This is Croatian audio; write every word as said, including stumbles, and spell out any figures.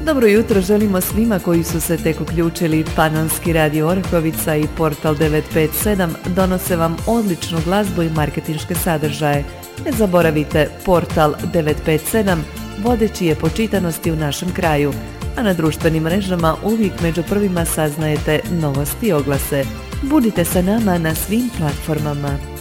Dobro jutro želimo svima koji su se tek uključili. Panonski radio Orahovica i portal devet pet sedam donose vam odličnu glazbu i marketinške sadržaje. Ne zaboravite, portal devet pet sedam vodeći je po čitanosti u našem kraju, a na društvenim mrežama uvijek među prvima saznajete novosti i oglase. Budite sa nama na svim platformama.